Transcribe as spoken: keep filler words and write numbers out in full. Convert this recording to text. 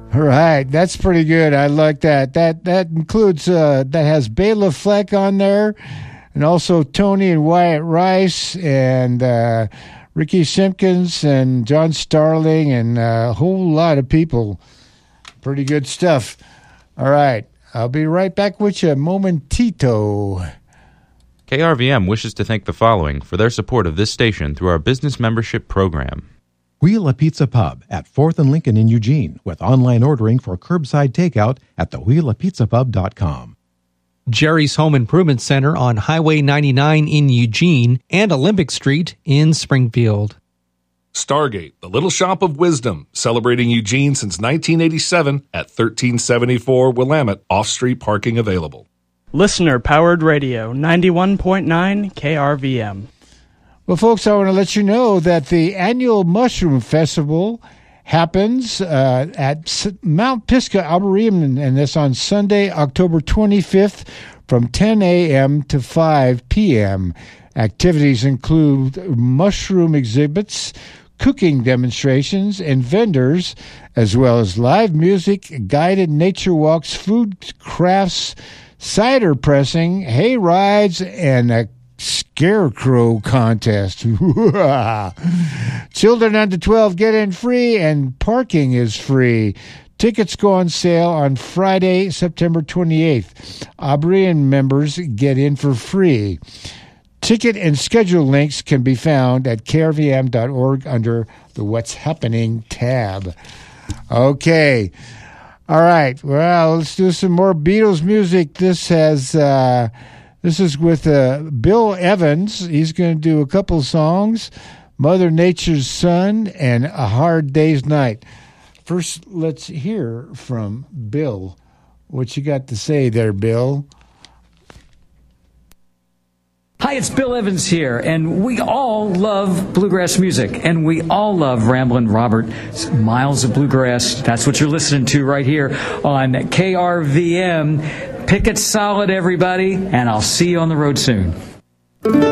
All right, that's pretty good. I like that. That that includes uh, that has Bela Fleck on there, and also Tony and Wyatt Rice and uh, Ricky Simpkins and John Starling and a whole lot of people. Pretty good stuff. All right, I'll be right back with you momentito. K R V M wishes to thank the following for their support of this station through our business membership program. Wheel a Pizza Pub at fourth and Lincoln in Eugene with online ordering for curbside takeout at the wheel a pizza pub dot com. Jerry's Home Improvement Center on Highway ninety-nine in Eugene and Olympic Street in Springfield. Stargate, the Little Shop of Wisdom, celebrating Eugene since nineteen eighty-seven at thirteen seventy-four Willamette, off-street parking available. Listener-powered radio, ninety-one point nine K R V M. Well, folks, I want to let you know that the annual Mushroom Festival happens uh, at Mount Pisgah Arboretum, and that's on Sunday, October twenty-fifth from ten a.m. to five p.m. Activities include mushroom exhibits, cooking demonstrations, and vendors, as well as live music, guided nature walks, food crafts, cider pressing, hay rides, and a scarecrow contest. Children under twelve get in free, and parking is free. Tickets go on sale on Friday, September twenty-eighth. Arboretum members get in for free. Ticket and schedule links can be found at k r v m dot org under the What's Happening tab. Okay. All right. Well, let's do some more Beatles music. This has... Uh, This is with uh, Bill Evans. He's going to do a couple songs, Mother Nature's Son and A Hard Day's Night. First, let's hear from Bill. What you got to say there, Bill? Hi, it's Bill Evans here, and we all love bluegrass music, and we all love Ramblin' Robert, Miles of Bluegrass. That's what you're listening to right here on K R V M. Pick it solid, everybody, and I'll see you on the road soon.